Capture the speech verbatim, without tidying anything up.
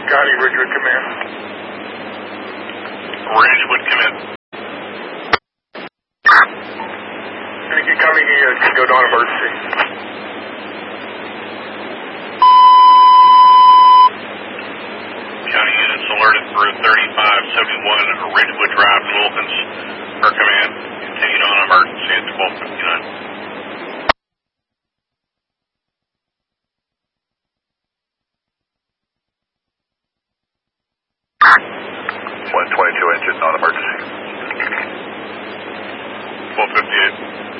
Scotty, Ridgewood Command. Ridgewood Command. Any incoming uh, go down emergency. County units alerted through thirty-five seventy-one Ridgewood Drive, Wilkins. Per command, continued on emergency at twelve fifty-nine. one twenty-two engine, non-emergency. twelve fifty-eight.